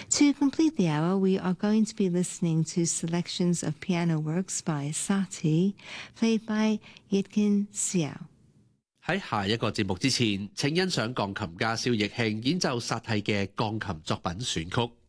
To complete the hour, we are going to be listening to selections of piano works by Satie, played by Yitkin Xiao. 喺下一個節目之前，請欣賞鋼琴家蕭奕慶演奏薩蒂嘅鋼琴作品選曲。